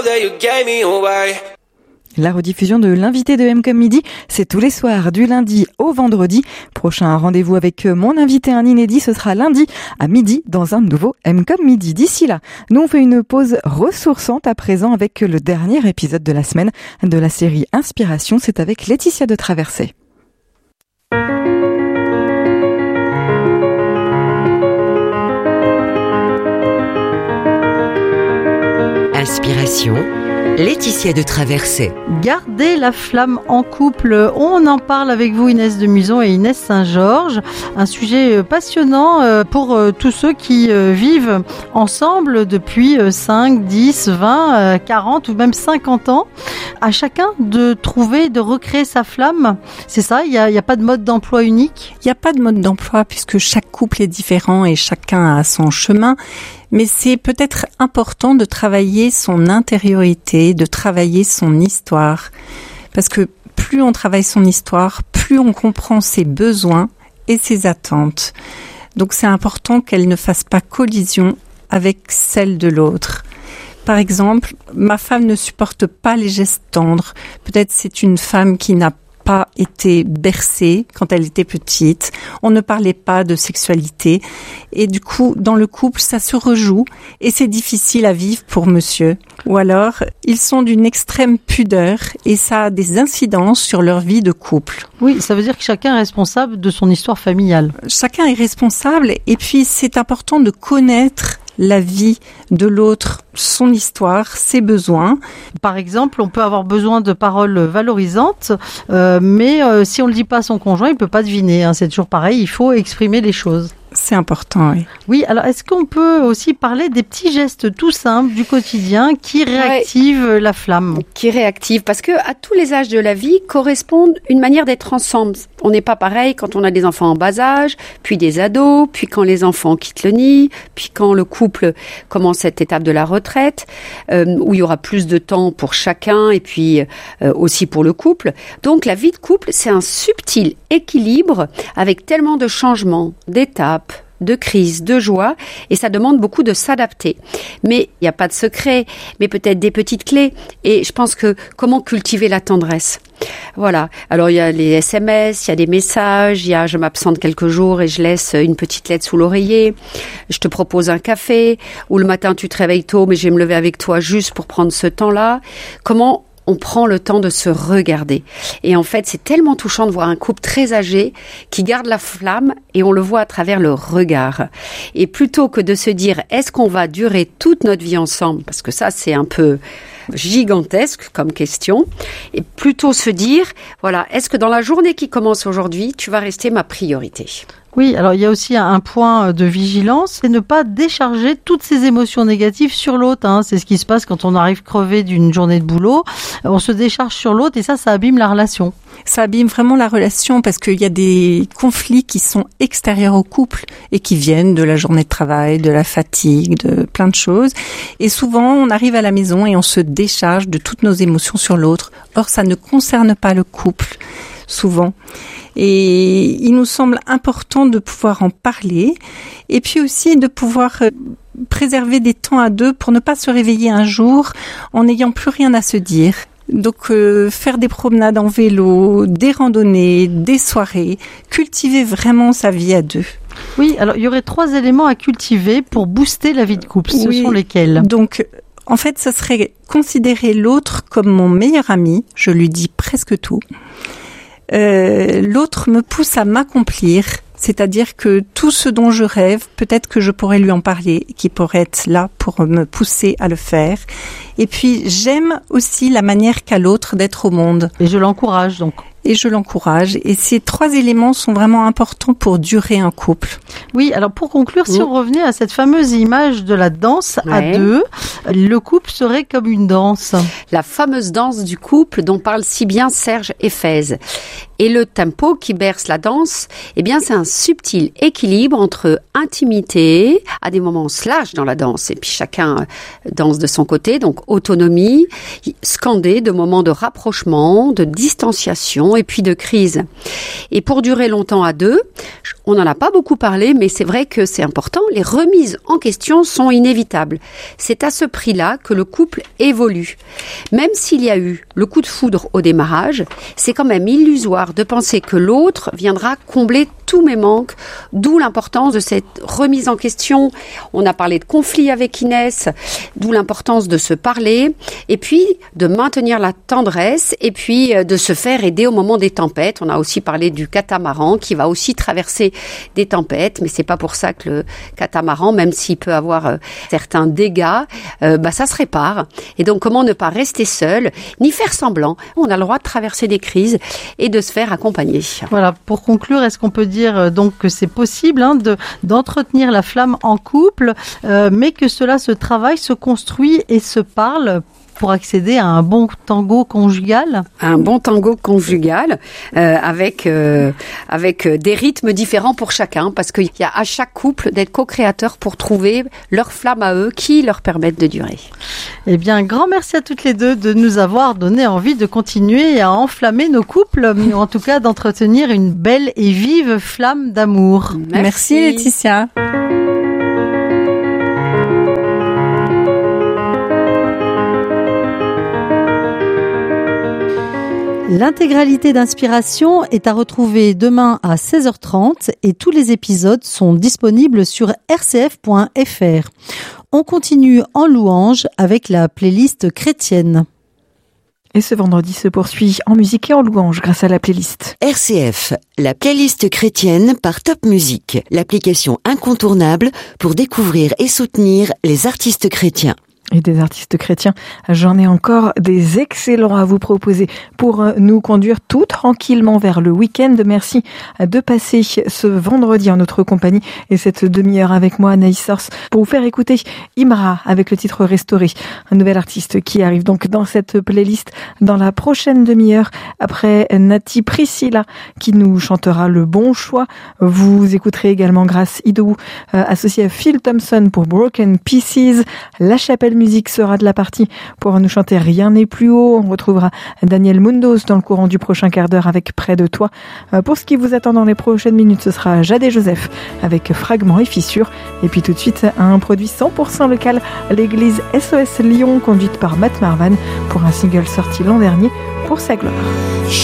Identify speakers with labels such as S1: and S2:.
S1: La rediffusion de l'invité de M comme Midi, c'est tous les soirs du lundi au vendredi. Prochain rendez-vous avec mon invité, un inédit, ce sera lundi à midi dans un nouveau M comme Midi. D'ici là, nous on fait une pause ressourçante à présent avec le dernier épisode de la semaine de la série Inspiration. C'est avec Laetitia de Traversée.
S2: Inspiration, Laetitia de Traversée.
S3: Garder la flamme en couple, on en parle avec vous Inès de Muson et Inès Saint-Georges. Un sujet passionnant pour tous ceux qui vivent ensemble depuis 5, 10, 20, 40 ou même 50 ans. À chacun de trouver, de recréer sa flamme. C'est ça, il y a pas de mode d'emploi unique?
S4: Il n'y a pas de mode d'emploi puisque chaque couple est différent et chacun a son chemin. Mais c'est peut-être important de travailler son intériorité, de travailler son histoire. Parce que plus on travaille son histoire, plus on comprend ses besoins et ses attentes. Donc c'est important qu'elle ne fasse pas collision avec celle de l'autre. Par exemple, ma femme ne supporte pas les gestes tendres. Peut-être c'est une femme qui n'a pas été bercée quand elle était petite. On ne parlait pas de sexualité. Et du coup, dans le couple, ça se rejoue et c'est difficile à vivre pour monsieur. Ou alors, ils sont d'une extrême pudeur et ça a des incidences sur leur vie de couple.
S3: Oui, ça veut dire que chacun est responsable de son histoire familiale.
S4: Chacun est responsable et puis c'est important de connaître la vie de l'autre, son histoire, ses besoins.
S3: Par exemple, on peut avoir besoin de paroles valorisantes, mais si on ne le dit pas à son conjoint, il ne peut pas deviner. C'est toujours pareil, il faut exprimer les choses.
S4: C'est important, oui.
S3: Oui, alors est-ce qu'on peut aussi parler des petits gestes tout simples du quotidien qui réactivent la flamme?
S5: Qui réactivent, parce que à tous les âges de la vie correspondent une manière d'être ensemble. On n'est pas pareil quand on a des enfants en bas âge, puis des ados, puis quand les enfants quittent le nid, puis quand le couple commence cette étape de la retraite, où il y aura plus de temps pour chacun et puis aussi pour le couple. Donc la vie de couple, c'est un subtil équilibre avec tellement de changements, d'étapes, de crise, de joie, et ça demande beaucoup de s'adapter. Mais il n'y a pas de secret, mais peut-être des petites clés. Et je pense que comment cultiver la tendresse? Voilà. Alors il y a les SMS, il y a des messages, il y a je m'absente quelques jours et je laisse une petite lettre sous l'oreiller. Je te propose un café, ou le matin tu te réveilles tôt, mais je vais me lever avec toi juste pour prendre ce temps-là. Comment on prend le temps de se regarder. Et en fait, c'est tellement touchant de voir un couple très âgé qui garde la flamme et on le voit à travers le regard. Et plutôt que de se dire, est-ce qu'on va durer toute notre vie ensemble? Parce que ça, c'est un peu gigantesque comme question. Et plutôt se dire, voilà, est-ce que dans la journée qui commence aujourd'hui, tu vas rester ma priorité?
S3: Oui, alors il y a aussi un point de vigilance, c'est ne pas décharger toutes ces émotions négatives sur l'autre. C'est ce qui se passe quand on arrive crevé d'une journée de boulot. On se décharge sur l'autre et ça abîme la relation.
S4: Ça abîme vraiment la relation parce qu'il y a des conflits qui sont extérieurs au couple et qui viennent de la journée de travail, de la fatigue, de plein de choses. Et souvent, on arrive à la maison et on se décharge de toutes nos émotions sur l'autre. Or, ça ne concerne pas le couple, souvent. Et il nous semble important de pouvoir en parler et puis aussi de pouvoir préserver des temps à deux pour ne pas se réveiller un jour en n'ayant plus rien à se dire. Donc faire des promenades en vélo, des randonnées, des soirées, cultiver vraiment sa vie à deux.
S3: Oui, alors il y aurait 3 éléments à cultiver pour booster la vie de couple. Ce sont lesquels?
S4: Donc en fait, ça serait considérer l'autre comme mon meilleur ami. Je lui dis presque tout. L'autre me pousse à m'accomplir, c'est-à-dire que tout ce dont je rêve, peut-être que je pourrais lui en parler, qui pourrait être là pour me pousser à le faire. Et puis, j'aime aussi la manière qu'a l'autre d'être au monde.
S3: Et je l'encourage donc.
S4: Et je l'encourage. Et ces 3 éléments sont vraiment importants pour durer un couple.
S3: Oui, alors pour conclure, si on revenait à cette fameuse image de la danse à deux, le couple serait comme une danse.
S5: La fameuse danse du couple dont parle si bien Serge Effez. Et le tempo qui berce la danse, eh bien c'est un subtil équilibre entre intimité, à des moments on se lâche dans la danse et puis chacun danse de son côté, donc autonomie, scandé de moments de rapprochement, de distanciation, d'interrogation et puis de crise. Et pour durer longtemps à deux, on n'en a pas beaucoup parlé, mais c'est vrai que c'est important, les remises en question sont inévitables. C'est à ce prix-là que le couple évolue. Même s'il y a eu le coup de foudre au démarrage, c'est quand même illusoire de penser que l'autre viendra combler tous mes manques, d'où l'importance de cette remise en question. On a parlé de conflit avec Inès, d'où l'importance de se parler, et puis de maintenir la tendresse, et puis de se faire aider au moment des tempêtes. On a aussi parlé du catamaran qui va aussi traverser des tempêtes, mais c'est pas pour ça que le catamaran, même s'il peut avoir certains dégâts, ça se répare. Et donc comment ne pas rester seul, ni faire semblant. On a le droit de traverser des crises et de se faire accompagner.
S3: Voilà, pour conclure, est-ce qu'on peut dire donc que c'est possible d'entretenir la flamme en couple, mais que cela se travaille, se construit et se parle pour accéder à un bon tango conjugal?
S5: Un bon tango conjugal avec des rythmes différents pour chacun, parce qu'il y a à chaque couple d'être co-créateur pour trouver leur flamme à eux qui leur permettent de durer.
S3: Eh bien, grand merci à toutes les deux de nous avoir donné envie de continuer à enflammer nos couples, ou en tout cas d'entretenir une belle et vive flamme d'amour.
S4: Merci Laetitia.
S3: L'intégralité d'Inspiration est à retrouver demain à 16h30 et tous les épisodes sont disponibles sur rcf.fr. On continue en louange avec la playlist chrétienne.
S1: Et ce vendredi se poursuit en musique et en louange grâce à la playlist.
S2: RCF, la playlist chrétienne par Top Music, l'application incontournable pour découvrir et soutenir les artistes chrétiens.
S1: Et des artistes chrétiens, j'en ai encore des excellents à vous proposer pour nous conduire tout tranquillement vers le week-end. Merci de passer ce vendredi en notre compagnie et cette demi-heure avec moi, Anaïs Sors, pour vous faire écouter Imra avec le titre Restauré, un nouvel artiste qui arrive donc dans cette playlist dans la prochaine demi-heure après Nati Priscilla qui nous chantera Le Bon Choix. Vous écouterez également Grace Idou associée à Phil Thompson pour Broken Pieces. La Chapelle Musique sera de la partie pour nous chanter Rien n'est plus haut. On retrouvera Daniel Mundos dans le courant du prochain quart d'heure avec Près de toi. Pour ce qui vous attend dans les prochaines minutes, ce sera Jade et Joseph avec Fragments et Fissures. Et puis tout de suite, un produit 100% local, l'église SOS Lyon, conduite par Matt Marvan pour un single sorti l'an dernier, Pour sa gloire.